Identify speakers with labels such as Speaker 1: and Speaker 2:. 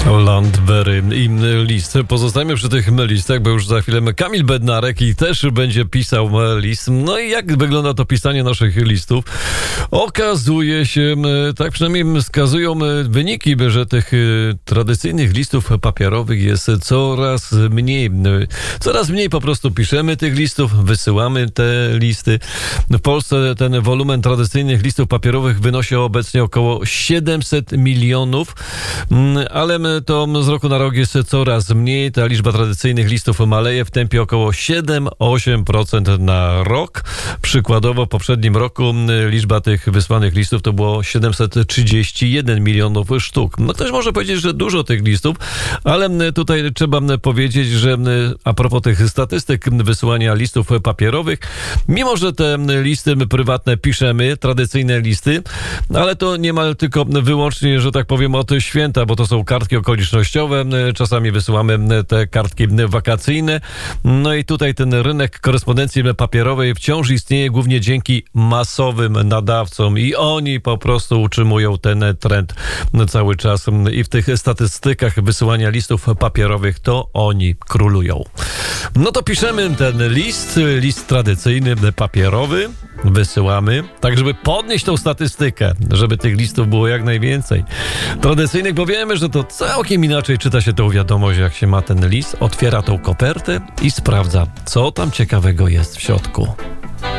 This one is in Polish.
Speaker 1: Landberry i list. Pozostajemy przy tych listach, bo już za chwilę Kamil Bednarek i też będzie pisał list. No i jak wygląda to pisanie naszych listów? Okazuje się, tak przynajmniej wskazują wyniki, że tych tradycyjnych listów papierowych jest coraz mniej. Coraz mniej po prostu piszemy tych listów, wysyłamy te listy. W Polsce ten wolumen tradycyjnych listów papierowych wynosi obecnie około 700 milionów, ale to z roku na rok jest coraz mniej. Ta liczba tradycyjnych listów maleje w tempie około 7-8% na rok. Przykładowo w poprzednim roku liczba tych wysłanych listów to było 731 milionów sztuk. No ktoś może powiedzieć, że dużo tych listów, ale tutaj trzeba powiedzieć, że a propos tych statystyk wysyłania listów papierowych, mimo że te listy prywatne piszemy, tradycyjne listy, ale to niemal tylko wyłącznie, że tak powiem, od święta, bo to są kartki okolicznościowe, czasami wysyłamy te kartki wakacyjne. No i tutaj ten rynek korespondencji papierowej wciąż istnieje głównie dzięki masowym nadawcom i oni po prostu utrzymują ten trend cały czas i w tych statystykach wysyłania listów papierowych to oni królują. No to piszemy ten list tradycyjny, papierowy, wysyłamy, tak żeby podnieść tą statystykę, żeby tych listów było jak najwięcej tradycyjnych, bo wiemy, że to całkiem inaczej czyta się tą wiadomość, jak się ma ten list, otwiera tą kopertę i sprawdza, co tam ciekawego jest w środku.